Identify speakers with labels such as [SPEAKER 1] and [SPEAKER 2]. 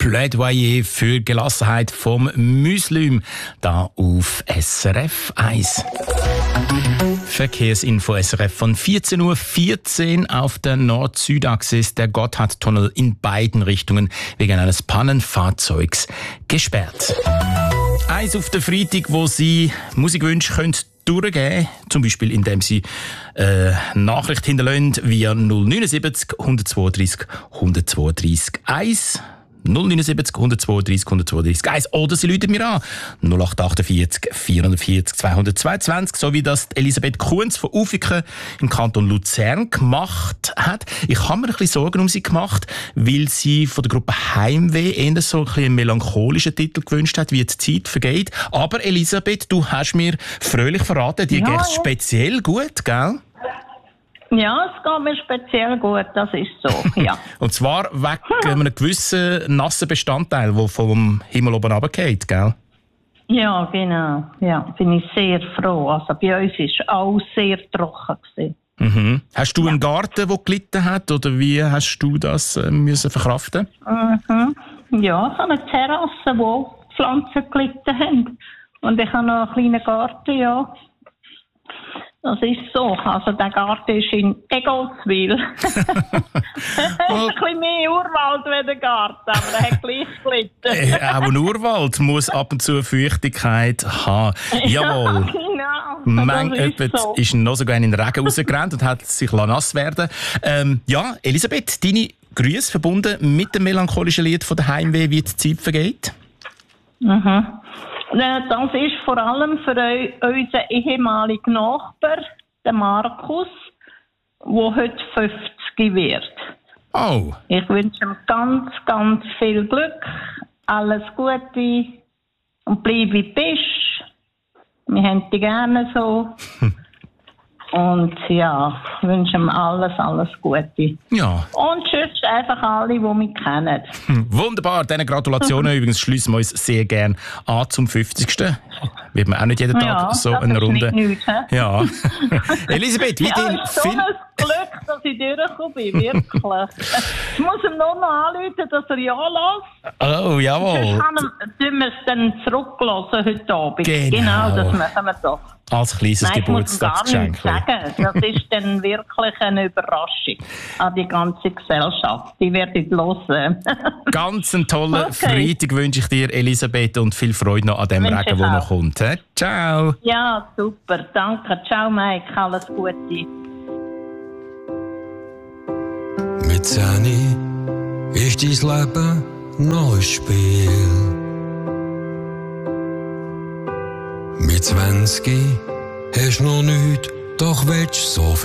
[SPEAKER 1] Plädoyer für Gelassenheit vom Muslim, da auf SRF 1. Verkehrsinfo SRF von 14:14 Uhr auf der Nord-Süd-Achse ist der Gotthardtunnel in beiden Richtungen wegen eines Pannenfahrzeugs gesperrt. Eins auf den Freitag, wo Sie Musikwünsche können durchgeben, zum Beispiel indem Sie Nachricht hinterlassen via 079 132 132 1. 079 132 132 1 oder Sie rufen mir an 0848 440 222, so wie das Elisabeth Kunz von Ufiken im Kanton Luzern gemacht hat. Ich habe mir ein bisschen Sorgen um sie gemacht, weil sie von der Gruppe Heimweh eher so ein bisschen einen melancholischen Titel gewünscht hat, wie die Zeit vergeht. Aber Elisabeth, du hast mir fröhlich verraten, dir geht es speziell gut, gell?
[SPEAKER 2] Ja, es geht mir speziell gut, das ist so, ja.
[SPEAKER 1] Und zwar wegen einem gewissen nassen Bestandteil, der vom Himmel oben runterfällt, gell?
[SPEAKER 2] Ja, genau. Ja, bin ich sehr froh. Also bei uns war alles sehr trocken gewesen.
[SPEAKER 1] Mhm. Hast du einen Garten, der gelitten hat, oder wie hast du das müssen verkraften?
[SPEAKER 2] Mhm. Ja, so eine Terrasse, wo Pflanzen gelitten haben. Und ich habe noch einen kleinen Garten, ja. Das ist so. Also der Garten ist in Egolswil. Es ist ein bisschen mehr Urwald wie der Garten, aber er hat gleich gelitten.
[SPEAKER 1] Auch ein Urwald muss ab und zu Feuchtigkeit haben. Jawohl.
[SPEAKER 2] Ja, genau.
[SPEAKER 1] Jemand
[SPEAKER 2] So.
[SPEAKER 1] ist noch sogar in den Regen rausgerannt und hat sich nass werden lassen. Ja, Elisabeth, deine Grüße verbunden mit dem melancholischen Lied von der Heimweh, wie die Zeit vergeht.
[SPEAKER 2] Mhm. Das ist vor allem für unseren ehemaligen Nachbar, den Markus, der heute 50 wird.
[SPEAKER 1] Oh.
[SPEAKER 2] Ich wünsche ihm ganz, ganz viel Glück, alles Gute und bleib wie du bist. Wir haben dich gerne so. Und ja, ich wünsche ihm alles Gute.
[SPEAKER 1] Ja.
[SPEAKER 2] Und tschüss einfach alle, die mich kennen.
[SPEAKER 1] Wunderbar, diese Gratulationen übrigens schließen wir uns sehr gerne an zum 50. Wird man auch nicht jeden Tag so eine Runde.
[SPEAKER 2] Nichts,
[SPEAKER 1] ja. Elisabeth, wie
[SPEAKER 2] ja,
[SPEAKER 1] denn
[SPEAKER 2] es ist so ein Glück, dass ich durchgekommen bin, wirklich. Ich muss ihm nur noch anrufen, dass er ja lässt.
[SPEAKER 1] Oh, jawohl.
[SPEAKER 2] Sonst tun wir es dann zurücklassen heute Abend.
[SPEAKER 1] Genau.
[SPEAKER 2] Das machen wir doch.
[SPEAKER 1] Als kleines Geburtstagsgeschenk.
[SPEAKER 2] Ich muss gar nichts sagen. Das ist dann wirklich eine Überraschung an die ganze Gesellschaft. Die werden hören.
[SPEAKER 1] Ganz einen tollen Freitag wünsche ich dir, Elisabeth, und viel Freude noch an dem Regen, der noch kommt. He? Ciao.
[SPEAKER 2] Ja, super. Danke. Ciao, Mike. Alles Gute.
[SPEAKER 3] Mit 10 ist dein Leben noch ein Spiel. Mit 20 hast noch nichts, doch willst so viel.